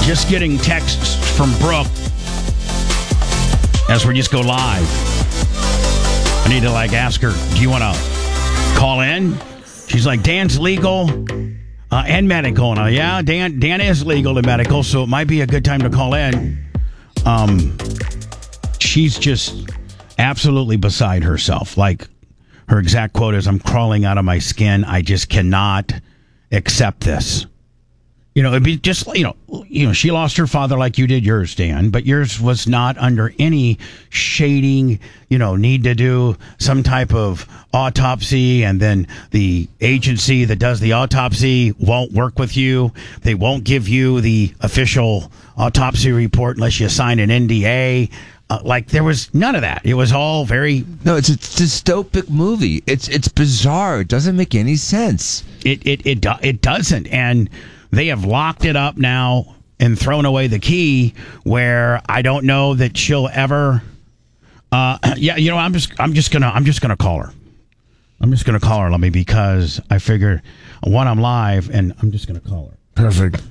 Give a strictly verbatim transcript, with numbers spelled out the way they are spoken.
Just getting texts from Brooke as we just go live. I need to like ask her, do you want to call in? She's like, Dan's legal uh, and medical. And I, yeah, Dan Dan is legal and medical, so it might be a good time to call in. Um, she's just absolutely beside herself. Like, her exact quote is, I'm crawling out of my skin. I just cannot accept this. You know, it'd be just, you know, you know, she lost her father like you did yours, Dan, but yours was not under any shading, you know, need to do some type of autopsy, and then the agency that does the autopsy won't work with you. They won't give you the official autopsy report unless you sign an N D A. Uh, like, there was none of that. It was all very... No, it's a dystopic movie. It's it's bizarre. It doesn't make any sense. It, it, it, do, it doesn't, and... They have locked it up now and thrown away the key, where I don't know that she'll ever. Uh, yeah, you know, I'm just, I'm just gonna, I'm just gonna call her. I'm just gonna call her, let me, because I figure, one, I'm live, and I'm just gonna call her. Perfect.